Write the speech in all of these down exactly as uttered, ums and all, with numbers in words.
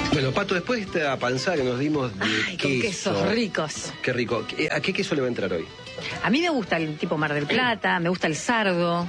Bueno, Pato, después de esta panzada que nos dimos de Ay, con queso, quesos ricos. Qué rico. ¿A qué queso le va a entrar hoy? A mí me gusta el tipo Mar del Plata, me gusta el sardo.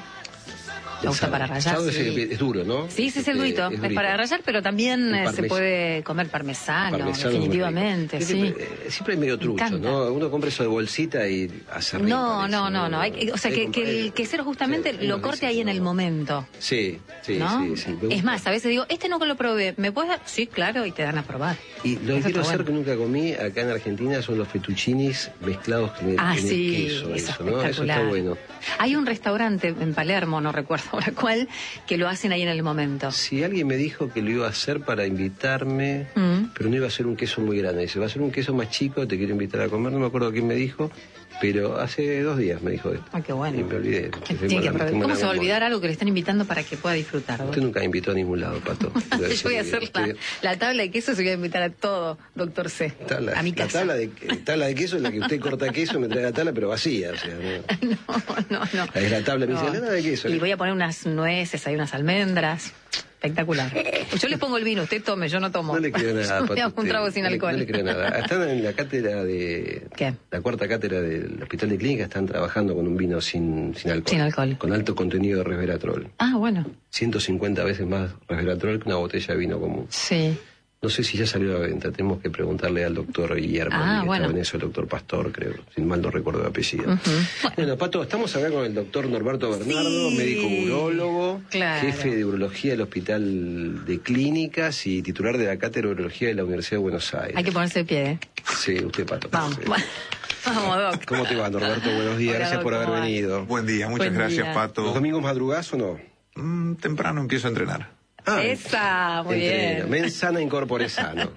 Me gusta para rallar, sardo sí. es, es duro, ¿no? Sí, sí, es el Este, durito. es Es, durito. para rallar, pero también eh, parmes- se puede comer parmesano, Parmesano definitivamente, muy rico. sí. Siempre, eh, siempre hay medio trucho, encanta. ¿no? Uno compra eso de bolsita y hace rico. No, parece, no, no, no. Hay que- o sea, Hay que, que que comprar- el quesero justamente sí, lo uno corte dice ahí que en el no. momento. Sí, sí, ¿No? sí, sí. Me Es gusta. más, a veces digo, este no lo probé, ¿me puedes dar? Sí, claro, y te dan a probar. Y lo que Eso quiero está hacer bueno. que nunca comí acá en Argentina son los fettuccinis mezclados en el, Ah, en el sí, queso. eso, Eso, ¿no? Eso espectacular. está bueno. Hay un restaurante en Palermo, no recuerdo ahora cuál, que lo hacen ahí en el momento. Si alguien me dijo que lo iba a hacer para invitarme, Mm. pero no iba a ser un queso muy grande. Dice, va a ser un queso más chico, te quiero invitar a comer. No me acuerdo quién me dijo, pero hace dos días me dijo esto. Ah, qué bueno. Y me olvidé. Tiene que aprovechar. ¿Cómo se va a olvidar algo que le están invitando para que pueda disfrutar? Usted nunca me invitó a ningún lado, Pato. Yo voy a hacer la, la tabla de quesos y voy a invitar a todo, doctor C. Tabla, a mi la casa. tabla de, tabla de queso es la que usted corta queso y me trae la tabla, pero vacía. O sea, no. No, no, no. Es la tabla, me dice, No. la tabla de queso. Y voy a poner unas nueces, hay unas almendras. Espectacular. Yo le pongo el vino, usted tome, yo no tomo. No le creo nada, Yo me Pato, hago un usted. trago sin No le- alcohol. No le creo nada. Están en la cátedra de... ¿Qué? La cuarta cátedra del Hospital de Clínica, están trabajando con un vino sin, sin alcohol. Sin alcohol. Con alto contenido de resveratrol. Ah, bueno. ciento cincuenta veces más resveratrol que una botella de vino común. Sí. No sé si ya salió a la venta, tenemos que preguntarle al doctor Guillermo, Ah, que bueno. estaba en eso, el doctor Pastor, creo, sin mal no recuerdo el apellido. Ujú. Bueno. Bueno, Pato, estamos acá con el doctor Norberto Bernardo, Sí. médico urólogo, Claro. jefe de urología del Hospital de Clínicas y titular de la Cátedra de Urología de la Universidad de Buenos Aires. Hay que ponerse de pie, ¿eh? Sí, usted, Pato. Vamos. Sí. Vamos, doc. ¿Cómo te va, Norberto? Buenos días, Hola, gracias Doc, por haber ¿cómo va? venido. Buen día, muchas Buen gracias, día. ¿Los Pato. domingos madrugás o no? Mm, temprano empiezo a entrenar. Ah, Esa, muy entrena. bien. Mensana incorpore sano.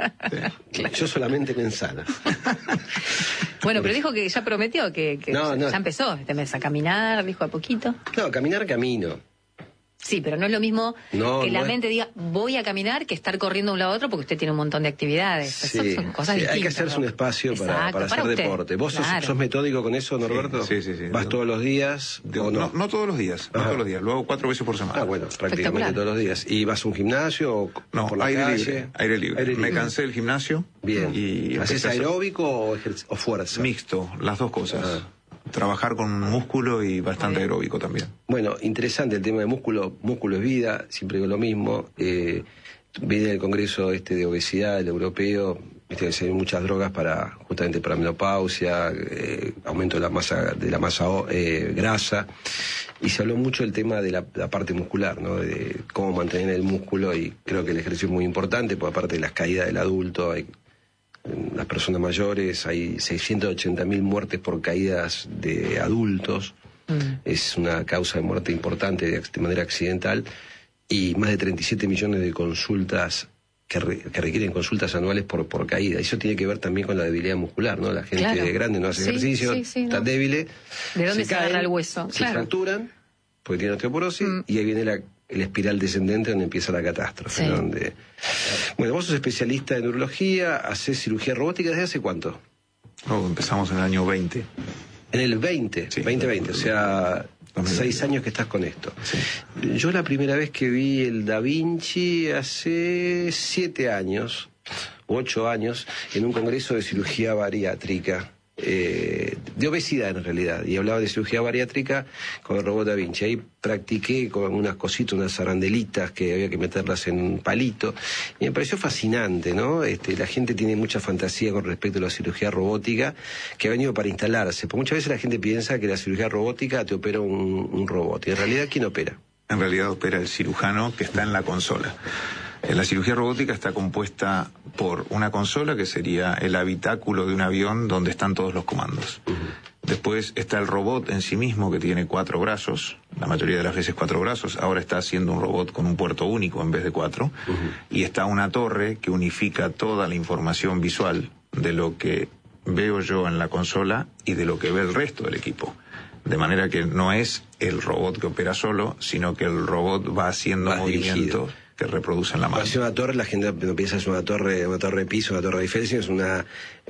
Yo solamente mensana. Bueno, pero dijo que ya prometió que, que No, ya, no. ya empezó este mes a caminar, dijo a poquito. No, caminar camino. Sí, pero no es lo mismo No, que no la es- mente diga voy a caminar que estar corriendo de un lado a otro porque usted tiene un montón de actividades. Eso Sí, son cosas sí, distintas. hay que hacerse ¿no? un espacio para, Exacto, para hacer usted. deporte. ¿Vos sos, Claro. sos metódico con eso, Norberto? Sí, sí, sí. ¿Vas todos los días De- o no, no? no todos los días, no Ajá. todos los días. Lo hago cuatro veces por semana. Ah, bueno, prácticamente Espectacular. todos los días. ¿Y vas a un gimnasio o No, por la aire calle? libre, aire libre. Aire Me libre. cansé del gimnasio. Bien. Y ¿Haces empecé a hacer aeróbico o, ejerc- o fuerza? mixto, las dos cosas. Ah. Trabajar con músculo y bastante aeróbico también. Bueno, interesante el tema de músculo. Músculo es vida, siempre digo lo mismo. Eh, viene del Congreso este de Obesidad, el europeo, viste que se ven muchas drogas para justamente para menopausia, eh, aumento de la masa de la masa eh, grasa, y se habló mucho del tema de la, la parte muscular, ¿no? De cómo mantener el músculo, y creo que el ejercicio es muy importante, porque aparte de las caídas del adulto, hay en las personas mayores hay seiscientas ochenta mil muertes por caídas de adultos. Mm. Es una causa de muerte importante de, de manera accidental, y más de treinta y siete millones de consultas que, re, que requieren consultas anuales por, por caída. Eso tiene que ver también con la debilidad muscular, ¿no? La gente Claro. grande no hace Sí, ejercicio, sí, sí, está no. débil. ¿De dónde se caen, agarra el hueso? Se Claro. fracturan, porque tienen osteoporosis, Mm. y ahí viene la, el espiral descendente donde empieza la catástrofe. Sí. ¿No? Donde... Bueno, vos sos especialista en urología, hacés cirugía robótica ¿desde hace cuánto? Oh, empezamos en el año veinte. En el veinte, Sí. veinte veinte, o sea, dos mil veinte. seis años que estás con esto. Sí. Yo la primera vez que vi el Da Vinci hace siete años, u ocho años, en un congreso de cirugía bariátrica, eh, de obesidad en realidad, y hablaba de cirugía bariátrica con el robot Da Vinci. Ahí practiqué con unas cositas, unas arandelitas que había que meterlas en un palito, y me pareció fascinante, ¿no? Este, la gente tiene mucha fantasía con respecto a la cirugía robótica, que ha venido para instalarse, porque muchas veces la gente piensa que la cirugía robótica te opera un, un robot, y en realidad, ¿quién opera? En realidad opera el cirujano que está en la consola. Eh, La cirugía robótica está compuesta por una consola que sería el habitáculo de un avión donde están todos los comandos. Después está el robot en sí mismo, que tiene cuatro brazos, la mayoría de las veces cuatro brazos. Ahora está haciendo un robot con un puerto único en vez de cuatro. Uh-huh. Y está una torre que unifica toda la información visual de lo que veo yo en la consola y de lo que ve el resto del equipo. De manera que no es el robot que opera solo, sino que el robot va haciendo Más movimientos dirigido. que reproducen la Cuando mano. hace una torre, la gente no piensa es una torre, una torre de piso, una torre de Eiffel, sino es una,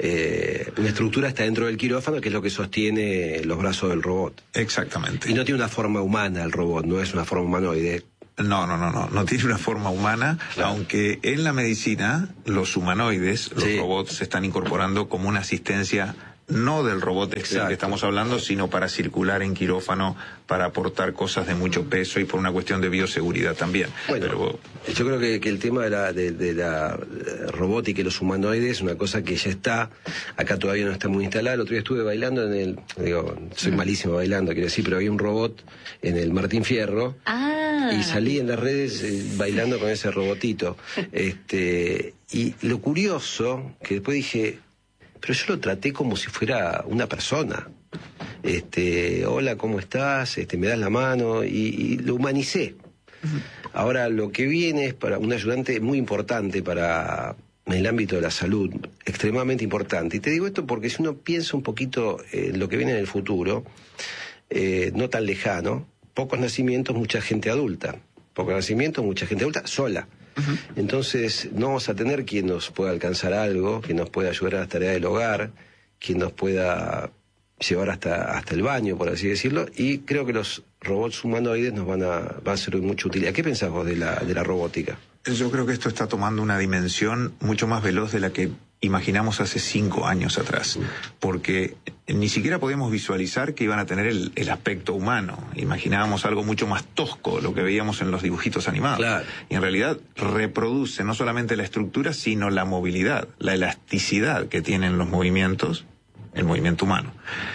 eh, una estructura está dentro del quirófano, que es lo que sostiene los brazos del robot. Exactamente. Y no tiene una forma humana el robot, no es una forma humanoide. No, no, no, no, no tiene una forma humana, claro. Aunque en la medicina los humanoides, los sí. robots, se están incorporando como una asistencia, no del robot del que estamos hablando, sino para circular en quirófano, para aportar cosas de mucho peso y por una cuestión de bioseguridad también. Bueno, Pero, yo creo que, que el tema de la, de, de la robótica y los humanoides es una cosa que ya está, acá todavía no está muy instalada. El otro día estuve bailando en el, digo, soy malísimo bailando, quiero decir, pero había un robot en el Martín Fierro. Ah. Y salí en las redes eh, bailando con ese robotito. Este, y lo curioso, que después dije, pero yo lo traté como si fuera una persona. Este, hola, ¿cómo estás? Este, me das la mano, y, y lo humanicé. Uh-huh. Ahora, lo que viene es para un ayudante muy importante para en el ámbito de la salud, extremadamente importante. Y te digo esto porque si uno piensa un poquito en lo que viene en el futuro, eh, no tan lejano, pocos nacimientos, mucha gente adulta. Pocos nacimientos, mucha gente adulta, sola. Uh-huh. Entonces no vamos a tener quien nos pueda alcanzar algo, quien nos pueda ayudar a las tareas del hogar, quien nos pueda llevar hasta hasta el baño, por así decirlo, y creo que los robots humanoides nos van a, van a ser de mucha utilidad. ¿Qué pensás vos de la, de la robótica? Yo creo que esto está tomando una dimensión mucho más veloz de la que imaginamos hace cinco años atrás, porque ni siquiera podíamos visualizar que iban a tener el, el aspecto humano. Imaginábamos algo mucho más tosco, lo que veíamos en los dibujitos animados. Claro. Y en realidad reproduce no solamente la estructura, sino la movilidad, la elasticidad que tienen los movimientos, el movimiento humano.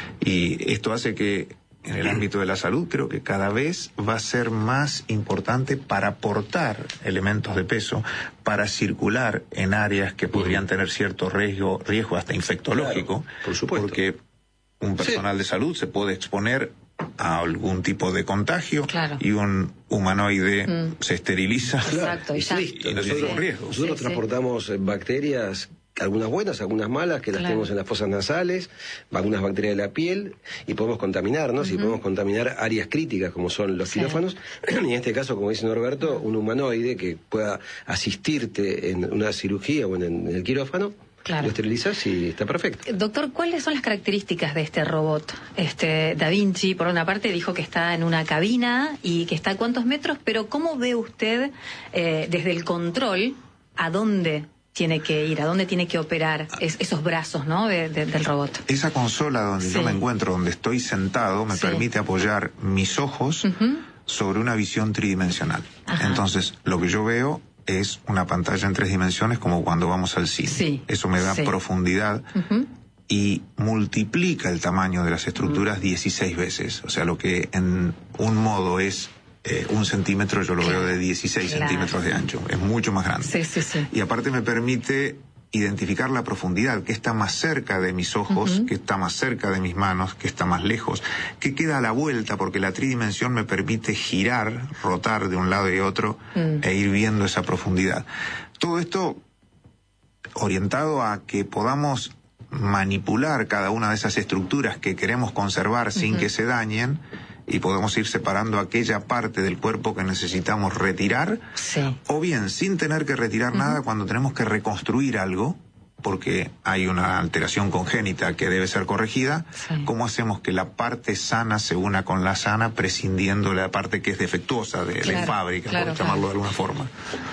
Y esto hace que en el ámbito de la salud creo que cada vez va a ser más importante para aportar elementos de peso, para circular en áreas que podrían tener cierto riesgo, riesgo hasta infectológico, claro, por supuesto. Porque un personal sí. de salud se puede exponer a algún tipo de contagio, claro. y un humanoide mm. se esteriliza. Exacto, y, y no tiene un riesgo. Nosotros sí, transportamos sí. bacterias, algunas buenas, algunas malas, que las claro. tenemos en las fosas nasales, algunas bacterias de la piel, y podemos contaminarnos, uh-huh. y podemos contaminar áreas críticas como son los sí. quirófanos, y en este caso, como dice Norberto, un humanoide que pueda asistirte en una cirugía o en, en el quirófano, claro. lo esterilizas y está perfecto. Doctor, ¿cuáles son las características de este robot? Este Da Vinci, por una parte, dijo que está en una cabina y que está a cuántos metros, pero ¿cómo ve usted eh, desde el control a dónde tiene que ir, a dónde tiene que operar es, esos brazos, ¿no?, de, de, del robot? Esa consola donde sí. yo me encuentro, donde estoy sentado, me sí. permite apoyar mis ojos uh-huh. sobre una visión tridimensional. Ajá. Entonces, lo que yo veo es una pantalla en tres dimensiones como cuando vamos al cine. Sí. Eso me da sí. profundidad uh-huh. y multiplica el tamaño de las estructuras uh-huh. dieciséis veces. O sea, lo que en un modo es Eh, un centímetro, yo lo claro. veo de dieciséis claro. centímetros de ancho. Es mucho más grande. Sí, sí, sí. Y aparte me permite identificar la profundidad, que está más cerca de mis ojos, uh-huh. que está más cerca de mis manos, que está más lejos, que queda a la vuelta, porque la tridimensión me permite girar, rotar de un lado y otro, uh-huh. e ir viendo esa profundidad. Todo esto orientado a que podamos manipular cada una de esas estructuras que queremos conservar uh-huh. sin que se dañen, y podemos ir separando aquella parte del cuerpo que necesitamos retirar, sí. o bien sin tener que retirar uh-huh. nada cuando tenemos que reconstruir algo, porque hay una alteración congénita que debe ser corregida. Sí. ¿Cómo hacemos que la parte sana se una con la sana, prescindiendo la parte que es defectuosa de, claro, de fábrica, claro, por llamarlo claro. de alguna forma?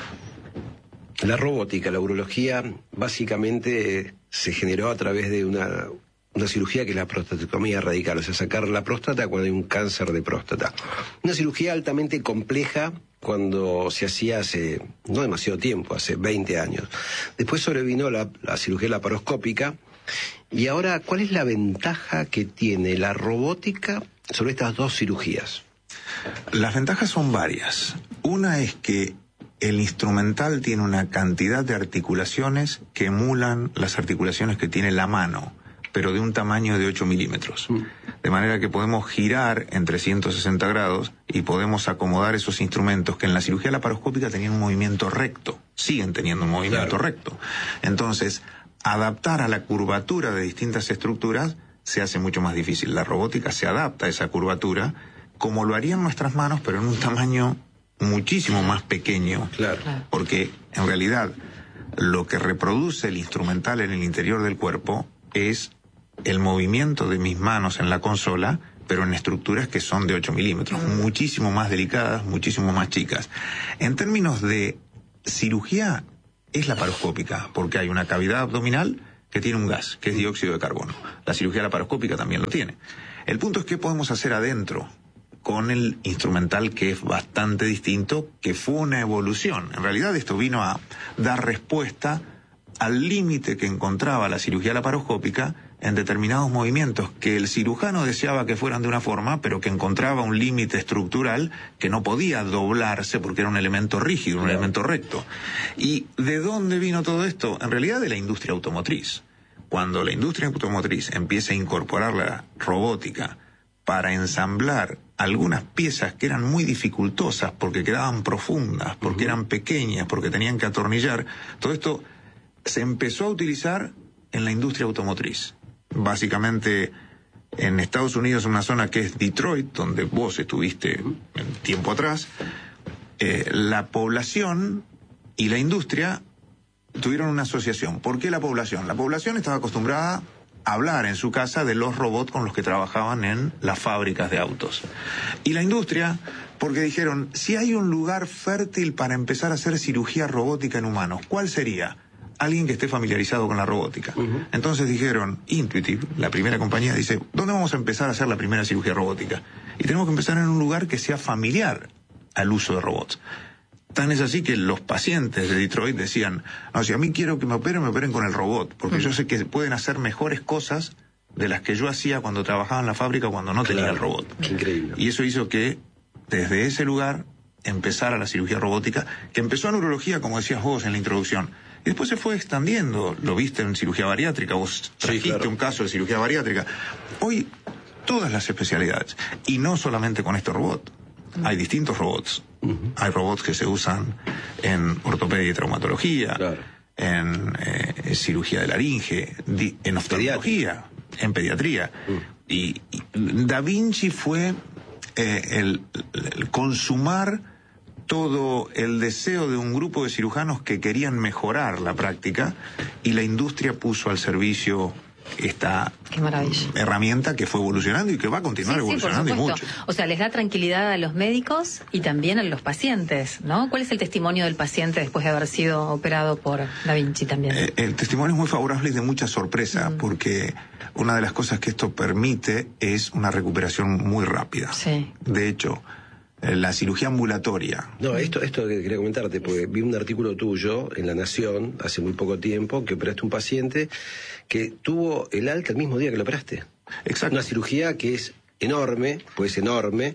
La robótica, la urología, básicamente se generó a través de una... una cirugía que es la prostatectomía radical, o sea, sacar la próstata cuando hay un cáncer de próstata. Una cirugía altamente compleja cuando se hacía hace no demasiado tiempo, hace veinte años. Después sobrevino la, la cirugía laparoscópica. Y ahora, ¿cuál es la ventaja que tiene la robótica sobre estas dos cirugías? Las ventajas son varias. Una es que el instrumental tiene una cantidad de articulaciones que emulan las articulaciones que tiene la mano, pero de un tamaño de ocho milímetros. Mm. De manera que podemos girar en trescientos sesenta grados y podemos acomodar esos instrumentos que en la cirugía laparoscópica tenían un movimiento recto, siguen teniendo un movimiento claro. recto. Entonces, adaptar a la curvatura de distintas estructuras se hace mucho más difícil. La robótica se adapta a esa curvatura como lo harían nuestras manos, pero en un tamaño muchísimo más pequeño. Claro. Porque, en realidad, lo que reproduce el instrumental en el interior del cuerpo es el movimiento de mis manos en la consola pero en estructuras que son de ocho milímetros, muchísimo más delicadas, muchísimo más chicas. En términos de cirugía, es laparoscópica, porque hay una cavidad abdominal que tiene un gas, que es dióxido de carbono. La cirugía laparoscópica también lo tiene. El punto es qué podemos hacer adentro con el instrumental, que es bastante distinto, que fue una evolución. En realidad esto vino a dar respuesta al límite que encontraba la cirugía laparoscópica en determinados movimientos que el cirujano deseaba que fueran de una forma, pero que encontraba un límite estructural que no podía doblarse porque era un elemento rígido, un elemento recto. ¿Y de dónde vino todo esto? En realidad de la industria automotriz. Cuando la industria automotriz empieza a incorporar la robótica para ensamblar algunas piezas que eran muy dificultosas porque quedaban profundas, porque eran pequeñas, porque tenían que atornillar, todo esto se empezó a utilizar en la industria automotriz. Básicamente en Estados Unidos, una zona que es Detroit, donde vos estuviste un tiempo atrás, eh, la población y la industria tuvieron una asociación. ¿Por qué la población? La población estaba acostumbrada a hablar en su casa de los robots con los que trabajaban en las fábricas de autos. Y la industria, porque dijeron, si hay un lugar fértil para empezar a hacer cirugía robótica en humanos, ¿cuál sería? Alguien que esté familiarizado con la robótica. Uh-huh. Entonces dijeron, Intuitive, la primera compañía, dice, ¿dónde vamos a empezar a hacer la primera cirugía robótica? Y tenemos que empezar en un lugar que sea familiar al uso de robots. Tan es así que los pacientes de Detroit decían, no, si a mí quiero que me operen, me operen con el robot, porque uh-huh. yo sé que pueden hacer mejores cosas de las que yo hacía cuando trabajaba en la fábrica cuando no tenía claro. el robot. Qué increíble. Y eso hizo que desde ese lugar empezara la cirugía robótica, que empezó en urología, como decías vos en la introducción. Y después se fue extendiendo, lo viste en cirugía bariátrica, vos trajiste sí, claro. un caso de cirugía bariátrica. Hoy, todas las especialidades, y no solamente con este robot, uh-huh. hay distintos robots. Uh-huh. Hay robots que se usan en ortopedia y traumatología, claro. en eh, cirugía de laringe, di, en oftalmología, en pediatría. Uh-huh. Y, y Da Vinci fue eh, el, el consumar todo el deseo de un grupo de cirujanos que querían mejorar la práctica, y la industria puso al servicio esta herramienta que fue evolucionando y que va a continuar sí, evolucionando sí, y mucho. O sea, les da tranquilidad a los médicos y también a los pacientes, ¿no? ¿Cuál es el testimonio del paciente después de haber sido operado por Da Vinci también? Eh, el testimonio es muy favorable y de mucha sorpresa, mm. porque una de las cosas que esto permite es una recuperación muy rápida. Sí. De hecho, la cirugía ambulatoria. No, esto, esto que quería comentarte, porque vi un artículo tuyo en La Nación hace muy poco tiempo que operaste un paciente que tuvo el alta el mismo día que lo operaste. Exacto. Una cirugía que es enorme, pues enorme,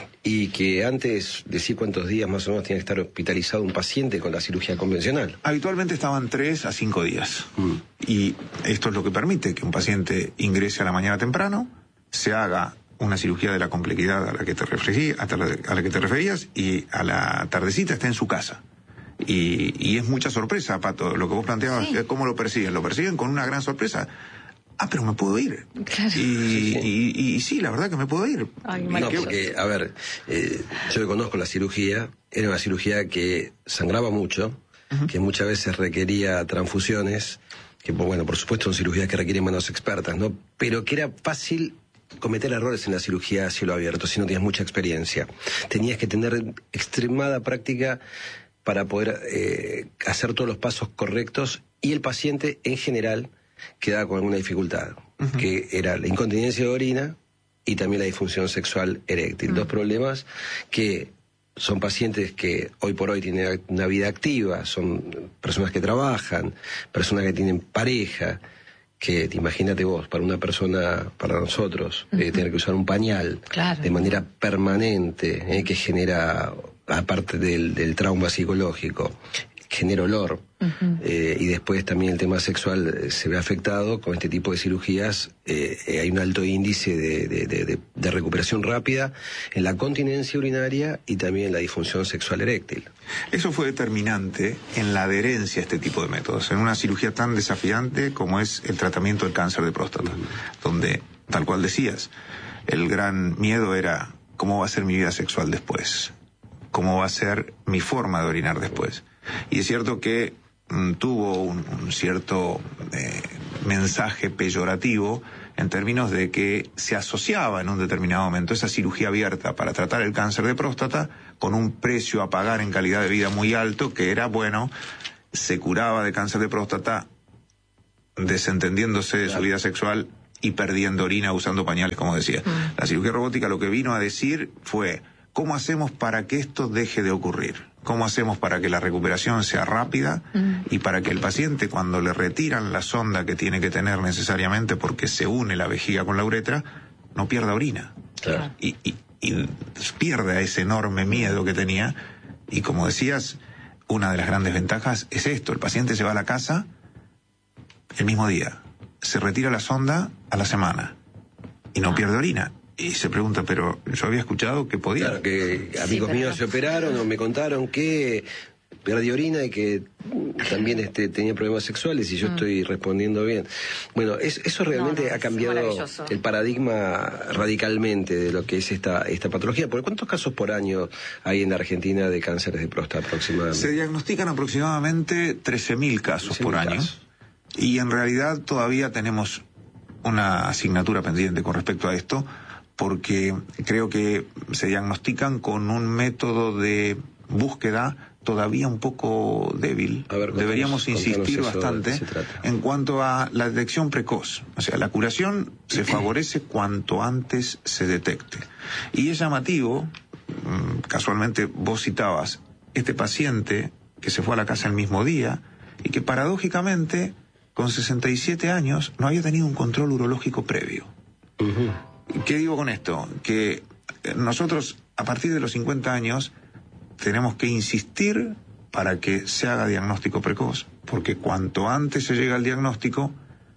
y que antes, decir cuántos días más o menos tiene que estar hospitalizado un paciente con la cirugía convencional. Habitualmente estaban tres a cinco días. Mm. Y esto es lo que permite que un paciente ingrese a la mañana temprano, se haga una cirugía de la complejidad a la que te referías, a la que te referías, y a la tardecita está en su casa. Y, y es mucha sorpresa, Pato, lo que vos planteabas, sí. ¿Cómo lo persiguen? Lo persiguen con una gran sorpresa. Ah, pero me puedo ir. Claro. Y, sí, sí. Y, y, y sí, la verdad que me puedo ir. Ay, no, porque, a ver, eh, yo que conozco la cirugía, era una cirugía que sangraba mucho, uh-huh. que muchas veces requería transfusiones, que, bueno, por supuesto son cirugías que requieren manos expertas, ¿no? Pero que era fácil cometer errores en la cirugía a cielo abierto si no tenías mucha experiencia. Tenías que tener extremada práctica para poder eh, hacer todos los pasos correctos, y el paciente en general quedaba con alguna dificultad, uh-huh. que era la incontinencia de orina y también la disfunción sexual eréctil. Uh-huh. Dos problemas que son pacientes que hoy por hoy tienen una vida activa, son personas que trabajan, personas que tienen pareja, que imagínate vos, para una persona, para nosotros, uh-huh. eh, tener que usar un pañal claro. de manera permanente, eh, que genera, aparte del, del trauma psicológico, genera olor, uh-huh. eh, y después también el tema sexual eh, se ve afectado. Con este tipo de cirugías eh, eh, hay un alto índice de, de, de, de, de recuperación rápida en la continencia urinaria y también en la disfunción sexual eréctil. Eso fue determinante en la adherencia a este tipo de métodos, en una cirugía tan desafiante como es el tratamiento del cáncer de próstata, uh-huh. donde, tal cual decías, el gran miedo era cómo va a ser mi vida sexual después, cómo va a ser mi forma de orinar después. Y es cierto que mm, tuvo un, un cierto eh, mensaje peyorativo en términos de que se asociaba en un determinado momento esa cirugía abierta para tratar el cáncer de próstata con un precio a pagar en calidad de vida muy alto, que era, bueno, se curaba de cáncer de próstata desentendiéndose de su vida sexual y perdiendo orina usando pañales, como decía. Mm. La cirugía robótica lo que vino a decir fue, ¿cómo hacemos para que esto deje de ocurrir? ¿Cómo hacemos para que la recuperación sea rápida mm. y para que el paciente, cuando le retiran la sonda que tiene que tener necesariamente porque se une la vejiga con la uretra, no pierda orina? Claro. Y, y, y pierda ese enorme miedo que tenía. Y como decías, una de las grandes ventajas es esto: el paciente se va a la casa el mismo día, se retira la sonda a la semana y no ah. pierde orina. Y se pregunta, pero yo había escuchado que podía. Claro, que amigos sí, míos pero... se operaron o me contaron que perdí orina y que también este, tenía problemas sexuales y yo mm. estoy respondiendo bien. Bueno, es, eso realmente no, no, ha cambiado el paradigma radicalmente de lo que es esta, esta patología. ¿Por cuántos casos por año hay en la Argentina de cánceres de próstata aproximadamente? Se diagnostican aproximadamente trece mil casos por año. Casos. Y en realidad todavía tenemos una asignatura pendiente con respecto a esto, porque creo que se diagnostican con un método de búsqueda todavía un poco débil. A ver, contanos, Deberíamos insistir bastante en cuanto a la detección precoz. O sea, la curación se favorece cuanto antes se detecte. Y es llamativo, casualmente vos citabas, este paciente que se fue a la casa el mismo día y que paradójicamente con sesenta y siete años no había tenido un control urológico previo. Uh-huh. ¿Qué digo con esto? Que nosotros, a partir de los cincuenta años, tenemos que insistir para que se haga diagnóstico precoz, porque cuanto antes se llega al diagnóstico,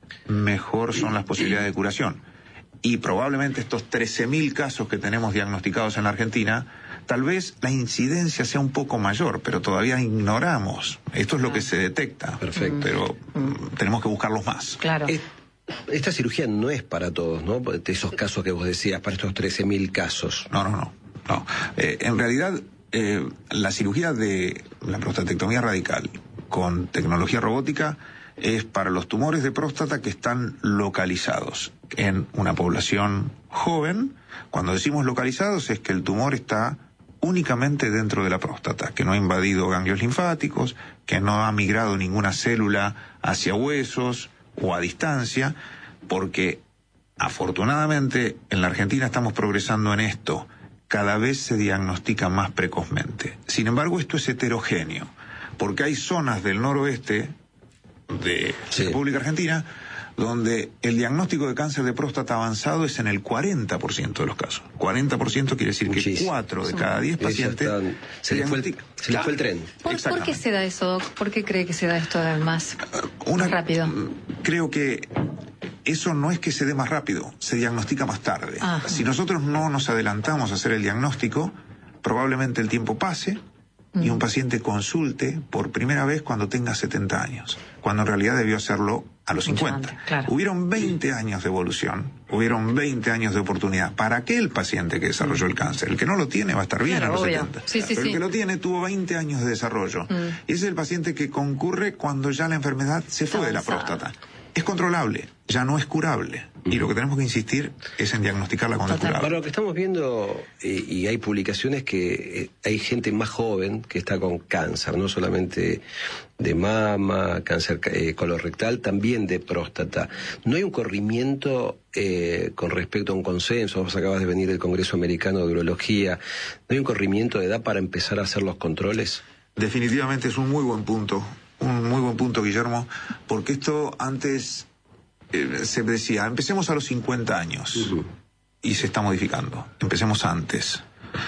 mejor son las posibilidades de curación. Y probablemente estos trece mil casos que tenemos diagnosticados en la Argentina, tal vez la incidencia sea un poco mayor, pero todavía ignoramos. Esto es lo que se detecta. Perfecto. Pero mm. tenemos que buscarlos más. Claro. Es, esta cirugía no es para todos, ¿no? De esos casos que vos decías, para estos trece mil casos. No, no, no. no. Eh, en realidad, eh, la cirugía de la prostatectomía radical con tecnología robótica es para los tumores de próstata que están localizados en una población joven. Cuando decimos localizados es que el tumor está únicamente dentro de la próstata, que no ha invadido ganglios linfáticos, que no ha migrado ninguna célula hacia huesos o a distancia, porque afortunadamente en la Argentina estamos progresando en esto. Cada vez se diagnostica más precozmente. Sin embargo, esto es heterogéneo, porque hay zonas del noroeste de sí. República Argentina donde el diagnóstico de cáncer de próstata avanzado es en el cuarenta por ciento de los casos. cuarenta por ciento quiere decir Muchísimo. que cuatro de cada diez pacientes... Están, se les fue, se les fue el tren. ¿Por, ¿Por qué se da eso, Doc? ¿Por qué cree que se da esto más, Una, más rápido? Creo que eso no es que se dé más rápido, se diagnostica más tarde. Ajá. Si nosotros no nos adelantamos a hacer el diagnóstico, probablemente el tiempo pase y un paciente consulte por primera vez cuando tenga setenta años, cuando en realidad debió hacerlo a los cincuenta. Antes, claro. Hubieron veinte años de evolución, hubieron veinte años de oportunidad para aquel paciente que desarrolló el cáncer. El que no lo tiene va a estar bien claro, a los obvio. setenta. Sí, sí, Pero sí. el que lo tiene tuvo veinte años de desarrollo. Mm. Y ese es el paciente que concurre cuando ya la enfermedad se fue de la próstata. Es controlable, ya no es curable. Y lo que tenemos que insistir es en diagnosticarla cuando es curable. Para lo que estamos viendo, eh, y hay publicaciones que eh, hay gente más joven que está con cáncer, no solamente de mama, cáncer eh, colorectal, también de próstata. ¿No hay un corrimiento eh, con respecto a un consenso? Vos acabas de venir del Congreso Americano de Urología. ¿No hay un corrimiento de edad para empezar a hacer los controles? Definitivamente es un muy buen punto, un muy buen punto, Guillermo, porque esto antes... Eh, se decía, empecemos a los cincuenta años, uh-huh. y se está modificando, empecemos antes.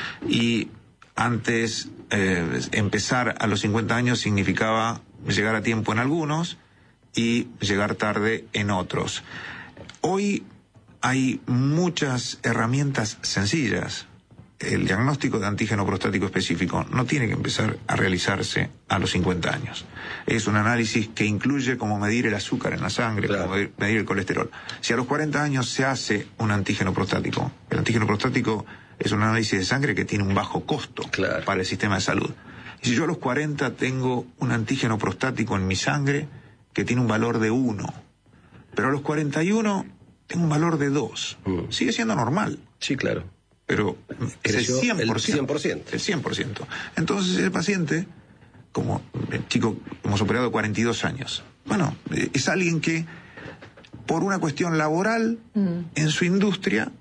Y antes, eh, empezar a los cincuenta años significaba llegar a tiempo en algunos y llegar tarde en otros. Hoy hay muchas herramientas sencillas. El diagnóstico de antígeno prostático específico no tiene que empezar a realizarse a los cincuenta años. Es un análisis que incluye como medir el azúcar en la sangre, claro. como medir, medir el colesterol. Si a los cuarenta años se hace un antígeno prostático, el antígeno prostático es un análisis de sangre que tiene un bajo costo, claro. para el sistema de salud. Y si yo a los cuarenta tengo un antígeno prostático en mi sangre que tiene un valor de uno, pero a los cuarenta y uno tengo un valor de dos. Mm. Sigue siendo normal. Sí, claro. Pero es el Creció cien por ciento. el cien por ciento. El cien por ciento. Entonces el paciente, como el chico, hemos operado cuarenta y dos años. Bueno, es alguien que por una cuestión laboral mm. en su industria